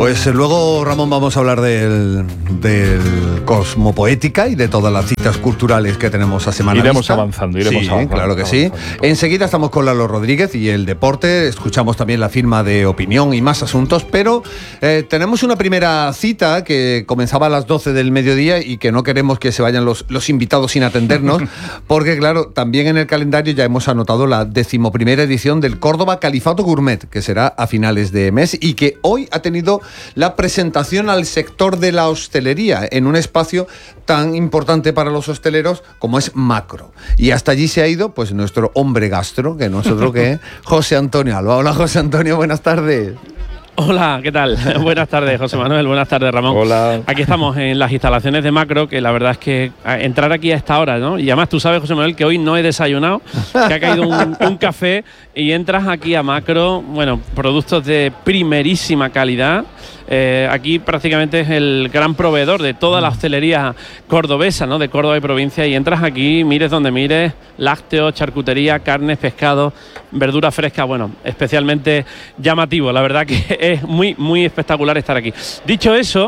Pues luego, Ramón, vamos a hablar del Cosmopoética y de todas las citas culturales que tenemos a semana vista. Iremos avanzando. Claro que sí. Enseguida estamos con Lalo Rodríguez y el deporte. Escuchamos también la firma de opinión y más asuntos, pero tenemos una primera cita que comenzaba a las 12 del mediodía y que no queremos que se vayan los invitados sin atendernos, porque claro, también en el calendario ya hemos anotado la 11ª edición del Córdoba Califato Gourmet, que será a finales de mes y que hoy ha tenido la presentación al sector de la hostelería en un espacio tan importante para los hosteleros como es Macro. Y hasta allí se ha ido pues nuestro hombre gastro, que nosotros que José Antonio Alba. Hola José Antonio, buenas tardes. Hola, ¿qué tal? Buenas tardes, José Manuel, buenas tardes, Ramón. Hola. Aquí estamos en las instalaciones de Macro, que la verdad es que entrar aquí a esta hora, ¿no? Y además tú sabes, José Manuel, que hoy no he desayunado, que ha caído un café y entras aquí a Macro, bueno, productos de primerísima calidad. Aquí prácticamente es el gran proveedor de toda la hostelería cordobesa, ¿no? De Córdoba y provincia, y entras aquí, mires donde mires, lácteos, charcutería, carnes, pescados, verdura fresca, bueno, especialmente llamativo. La verdad que es muy, muy espectacular estar aquí. Dicho eso,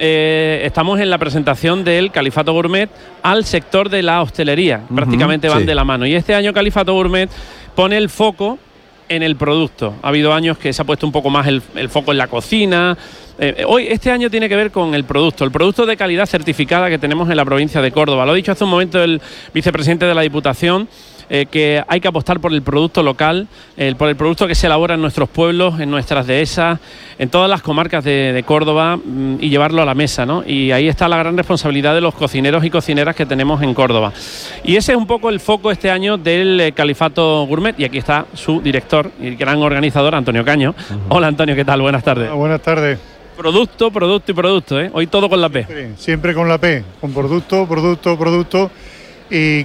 estamos en la presentación del Califato Gourmet al sector de la hostelería. Prácticamente van de la mano. Y este año Califato Gourmet pone el foco en el producto. Ha habido años que se ha puesto un poco más el foco en la cocina. Este año tiene que ver con el producto de calidad certificada que tenemos en la provincia de Córdoba. Lo ha dicho hace un momento el vicepresidente de la Diputación, que hay que apostar por el producto local, por el producto que se elabora en nuestros pueblos, en nuestras dehesas, en todas las comarcas de Córdoba, y llevarlo a la mesa, ¿no? Y ahí está la gran responsabilidad de los cocineros y cocineras que tenemos en Córdoba. Y ese es un poco el foco este año del Califato Gourmet, y aquí está su director y gran organizador, Antonio Caño. Hola Antonio, ¿qué tal? Buenas tardes. Buenas tardes. Producto y producto, ¿eh? Hoy todo con la P. Siempre con la P, con producto. Y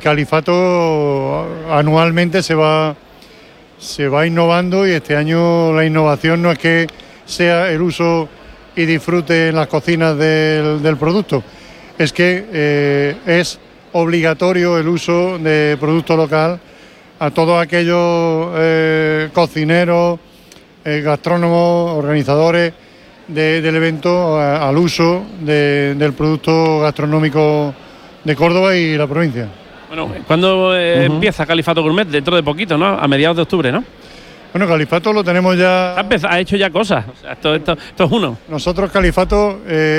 Califato anualmente se va innovando, y este año la innovación no es que sea el uso y disfrute en las cocinas del producto, es que es obligatorio el uso de producto local a todos aquellos cocineros, gastrónomos, organizadores del evento, al uso del producto gastronómico de Córdoba y la provincia. Bueno, ¿cuándo empieza Califato Gourmet? Dentro de poquito, ¿no? A mediados de octubre, ¿no? Bueno, Califato lo tenemos ya... Ha hecho ya cosas. O sea, esto es uno. Nosotros Califato,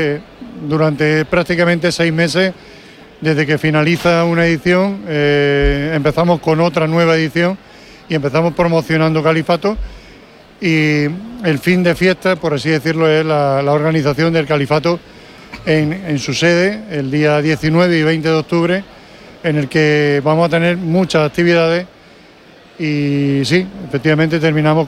durante prácticamente 6 meses, desde que finaliza una edición, empezamos con otra nueva edición y empezamos promocionando Califato. Y el fin de fiesta, por así decirlo, es la organización del Califato en su sede el día 19 y 20 de octubre, en el que vamos a tener muchas actividades. Y sí, efectivamente terminamos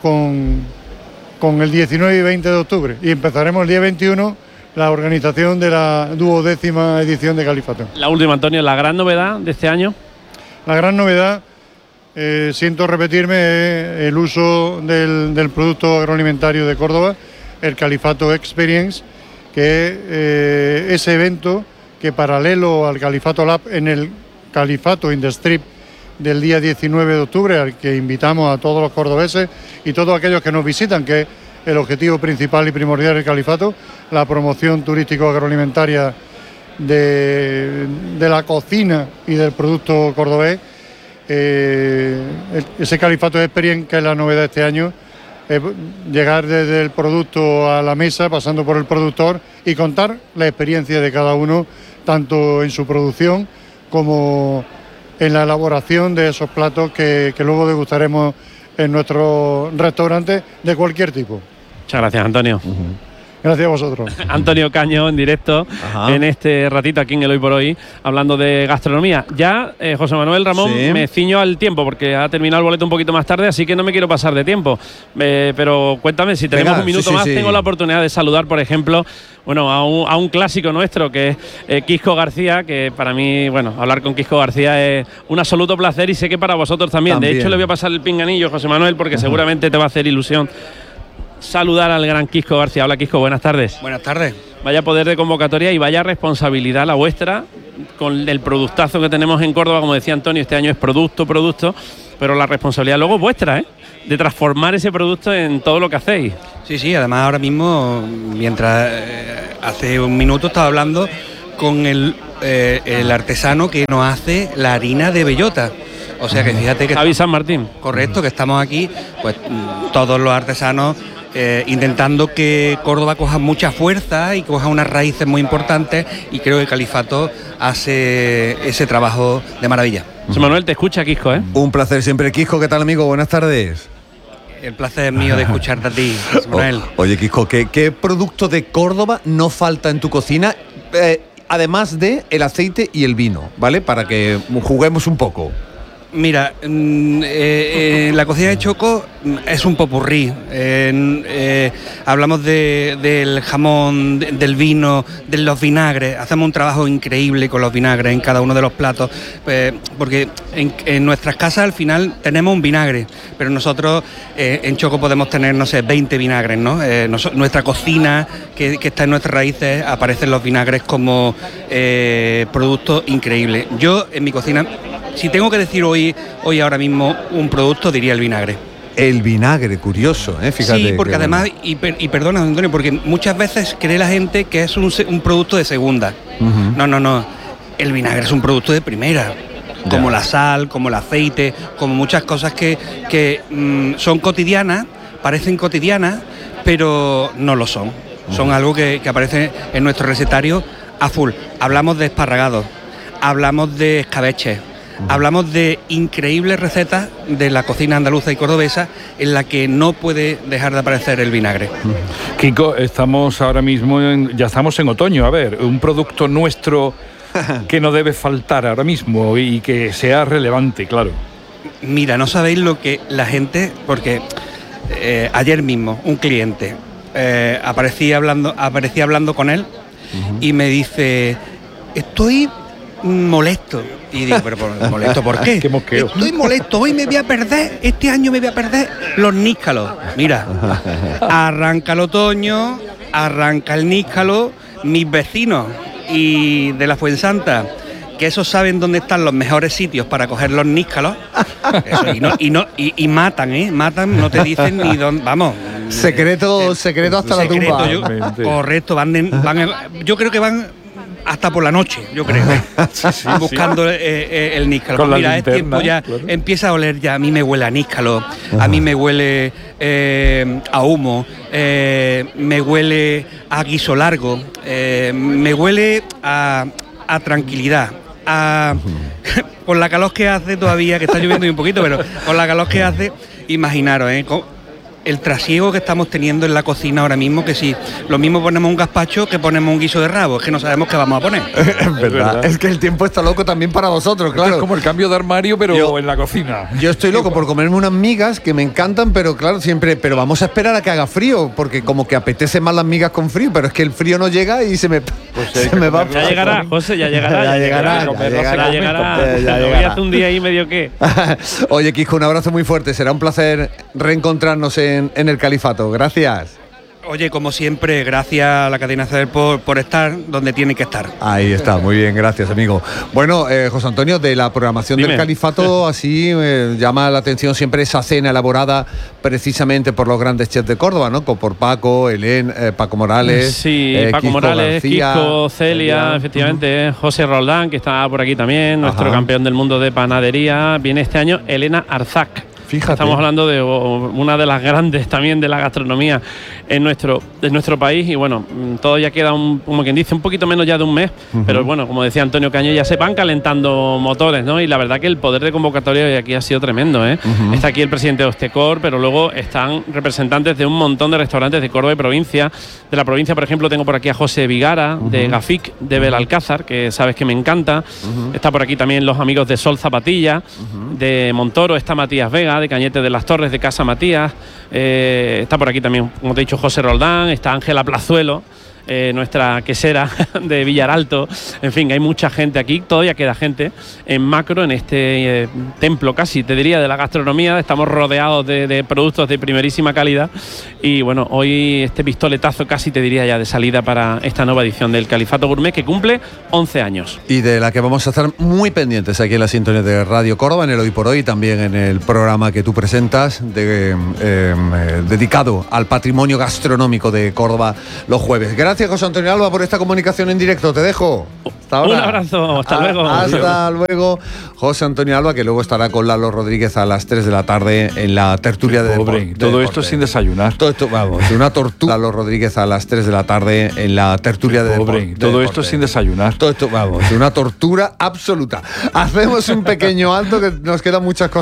con el 19 y 20 de octubre y empezaremos el día 21 la organización de la 12ª edición de Califato. La última, Antonio, la gran novedad de este año. La gran novedad, siento repetirme, es el uso del producto agroalimentario de Córdoba, el Califato Experience, que es ese evento que, paralelo al Califato Lab, en el Califato in the Strip del día 19 de octubre, al que invitamos a todos los cordobeses y todos aquellos que nos visitan, que es el objetivo principal y primordial del Califato, la promoción turístico-agroalimentaria de la cocina y del producto cordobés. Ese Califato Experience, que es la novedad de este año, es llegar desde el producto a la mesa, pasando por el productor, y contar la experiencia de cada uno, tanto en su producción como en la elaboración de esos platos que luego degustaremos en nuestros restaurantes de cualquier tipo. Muchas gracias, Antonio. Gracias a vosotros. Antonio Caño en directo. En este ratito aquí en el Hoy por Hoy, hablando de gastronomía. Ya, José Manuel, Ramón, sí, me ciño al tiempo porque ha terminado el boleto un poquito más tarde, así que no me quiero pasar de tiempo. Pero cuéntame, si tenemos un minuto más, tengo la oportunidad de saludar, por ejemplo, bueno, a un clásico nuestro, que es Quisco García, que para mí, bueno, hablar con Quisco García es un absoluto placer, y sé que para vosotros también. De hecho, le voy a pasar el pinganillo, José Manuel, porque seguramente te va a hacer ilusión saludar al gran Quisco García. Hola, Quisco, buenas tardes. Buenas tardes. Vaya poder de convocatoria y vaya responsabilidad la vuestra con el productazo que tenemos en Córdoba. Como decía Antonio, este año es producto, pero la responsabilidad luego es vuestra, ¿eh? de transformar ese producto en todo lo que hacéis. Sí, además ahora mismo, mientras hace un minuto estaba hablando con el artesano que nos hace la harina de bellota. O sea que fíjate que... Javi San Martín. Correcto, que estamos aquí, pues todos los artesanos intentando que Córdoba coja mucha fuerza y coja unas raíces muy importantes, y creo que el Califato hace ese trabajo de maravilla. José Manuel, te escucha Quisco, ¿eh? Un placer siempre, Quisco. ¿Qué tal, amigo? Buenas tardes. El placer es mío de escucharte a ti, José Manuel. Oye, Quisco, ¿qué producto de Córdoba no falta en tu cocina? Además de el aceite y el vino, ¿vale? Para que juguemos un poco. Mira, la cocina de Choco es un popurrí. Hablamos del jamón, del vino, de los vinagres. Hacemos un trabajo increíble con los vinagres en cada uno de los platos, porque en nuestras casas al final tenemos un vinagre, pero nosotros en Choco podemos tener, no sé, 20 vinagres, ¿no? Nuestra cocina, que está en nuestras raíces, aparecen los vinagres como producto increíble. Yo en mi cocina, si tengo que decir hoy ahora mismo un producto, diría el vinagre. El vinagre, curioso, fíjate. Sí, porque además, y perdona, Antonio, porque muchas veces cree la gente que es un producto de segunda. No. El vinagre es un producto de primera. Como la sal, como el aceite, como muchas cosas que son cotidianas, parecen cotidianas, pero no lo son. Son algo que aparece en nuestro recetario a full. Hablamos de esparragados, hablamos de escabeches, hablamos de increíbles recetas de la cocina andaluza y cordobesa en la que no puede dejar de aparecer el vinagre. Kiko, estamos ahora mismo, ya estamos en otoño. A ver, un producto nuestro que no debe faltar ahora mismo y que sea relevante, claro. Mira, no sabéis lo que la gente, porque ayer mismo un cliente aparecía hablando con él y me dice, estoy molesto. Y digo, pero ¿molesto por qué? Qué mosqueo. Estoy molesto, hoy me voy a perder, este año me voy a perder los níscalos. Mira, arranca el otoño, arranca el níscalo, mis vecinos y de la Fuensanta, que esos saben dónde están los mejores sitios para coger los níscalos, y matan, no te dicen ni dónde, vamos. Secreto hasta la tumba. Correcto, yo creo que van hasta por la noche, yo creo. Buscando el níscalo. Mira, linterna, es tiempo ya, claro. Empieza a oler ya, a mí me huele a níscalo, a mí me huele a humo, me huele a guiso largo, me huele a tranquilidad. Por la calor que hace todavía, que está lloviendo un poquito, pero por la calor que hace, imaginaros, el trasiego que estamos teniendo en la cocina ahora mismo, que si lo mismo ponemos un gazpacho que ponemos un guiso de rabo, es que no sabemos qué vamos a poner. Es verdad. Es que el tiempo está loco también para vosotros, claro. Esto es como el cambio de armario, pero en la cocina. Yo estoy loco por comerme unas migas que me encantan, pero claro, pero vamos a esperar a que haga frío, porque como que apetece más las migas con frío, pero es que el frío no llega y se me va. Ya llegará, José, ya llegará. Voy a hacer un día ahí medio que. Oye, Quisco, un abrazo muy fuerte. Será un placer reencontrarnos en el Califato. Gracias. Oye, como siempre, gracias a la cadena SER por estar donde tiene que estar. Ahí está, muy bien, gracias, amigo. Bueno, José Antonio, de la programación del Califato, así llama la atención siempre esa cena elaborada precisamente por los grandes chefs de Córdoba, ¿no? Por Paco, Paco Morales. Sí, Paco Quisco Morales, García, Quisco, Celia, efectivamente, José Roldán, que está por aquí también, nuestro campeón del mundo de panadería. Viene este año Elena Arzac. Fíjate. Estamos hablando de una de las grandes también de la gastronomía en nuestro país, y bueno, todavía queda como quien dice, un poquito menos ya de un mes, pero bueno, como decía Antonio Caño, ya se van calentando motores, ¿no? Y la verdad que el poder de convocatoria hoy aquí ha sido tremendo, ¿eh? Está aquí el presidente de Ostecor, pero luego están representantes de un montón de restaurantes de Córdoba y provincia. De la provincia, por ejemplo, tengo por aquí a José Vigara, de Gafic, de Belalcázar, que sabes que me encanta. Está por aquí también los amigos de Sol Zapatilla, de Montoro, está Matías Vega, de Cañete de las Torres, de Casa Matías. Está por aquí también, como te he dicho, José Roldán, está Ángela Plazuelo, nuestra quesera de Villaralto. En fin, hay mucha gente aquí, todavía queda gente en Macro, en este templo casi, te diría, de la gastronomía. Estamos rodeados de productos de primerísima calidad y bueno, hoy este pistoletazo casi te diría ya de salida para esta nueva edición del Califato Gourmet, que cumple 11 años. Y de la que vamos a estar muy pendientes aquí en la sintonía de Radio Córdoba, en el Hoy por Hoy, también en el programa que tú presentas, dedicado al patrimonio gastronómico de Córdoba los jueves. Gracias, José Antonio Alba, por esta comunicación en directo. Te dejo. Hasta ahora. Un abrazo, hasta luego. Hasta luego, José Antonio Alba, que luego estará con Lalo Rodríguez a las 3 de la tarde en la tertulia de deporte. Todo esto sin desayunar. Todo esto, vamos, una tortura. Lalo Rodríguez a las 3 de la tarde en la tertulia de deporte. Todo esto sin desayunar. Todo esto, vamos, una tortura absoluta. Hacemos un pequeño alto, que nos quedan muchas cosas.